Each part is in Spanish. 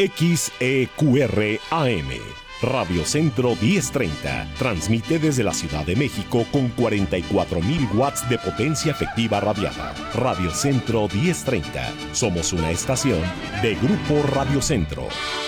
XEQR AM. Radio Centro 1030 transmite desde la Ciudad de México con 44,000 watts de potencia efectiva radiada. Radio Centro 1030. Somos una estación de Grupo Radio Centro.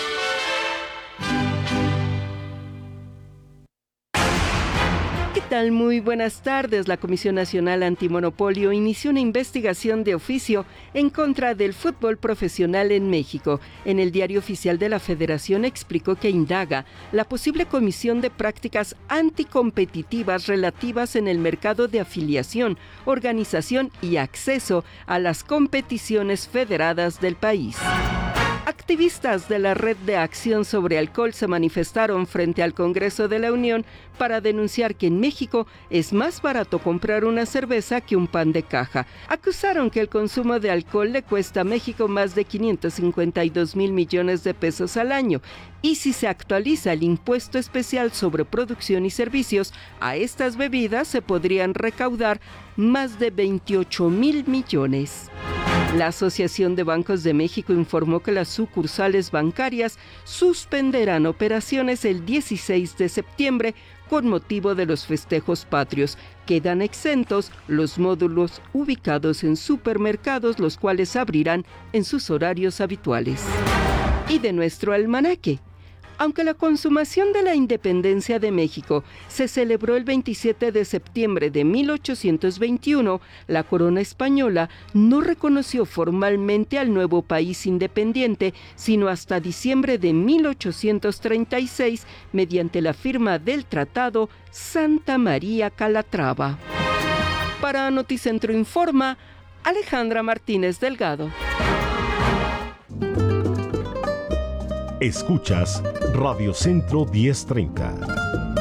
¿Qué tal? Muy buenas tardes. La Comisión Nacional Antimonopolio inició una investigación de oficio en contra del fútbol profesional en México. En el Diario Oficial de la Federación explicó que indaga la posible comisión de prácticas anticompetitivas relativas en el mercado de afiliación, organización y acceso a las competiciones federadas del país. Activistas de la Red de Acción sobre Alcohol se manifestaron frente al Congreso de la Unión para denunciar que en México es más barato comprar una cerveza que un pan de caja. Acusaron que el consumo de alcohol le cuesta a México más de 552,000 millones de pesos al año. Y si se actualiza el impuesto especial sobre producción y servicios, a estas bebidas se podrían recaudar más de 28,000 millones. La Asociación de Bancos de México informó que las sucursales bancarias suspenderán operaciones el 16 de septiembre con motivo de los festejos patrios. Quedan exentos los módulos ubicados en supermercados, los cuales abrirán en sus horarios habituales. Y de nuestro almanaque. Aunque la consumación de la independencia de México se celebró el 27 de septiembre de 1821, la corona española no reconoció formalmente al nuevo país independiente, sino hasta diciembre de 1836, mediante la firma del Tratado Santa María Calatrava. Para Noticentro Informa, Alejandra Martínez Delgado. Escuchas Radio Centro 1030.